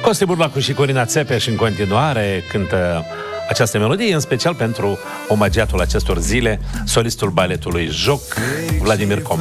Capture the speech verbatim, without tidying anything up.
Costi Burlacu și Corina Țepeș în continuare cântă această melodie, în special pentru omagiatul acestor zile, solistul baletului Joc, Vladimir Com.